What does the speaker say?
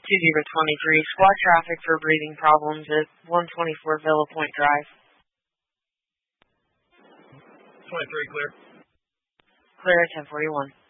2023, squad traffic for breathing problems at 124 Villa Point Drive. 23 clear. Clear at 1041.